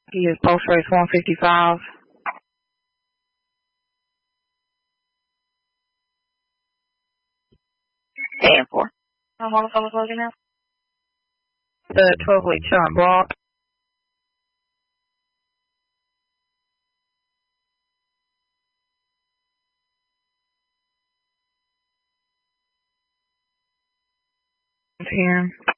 He is post race 155. And 4. I'm on the phone with Logan now. The 12-week shot block. Here.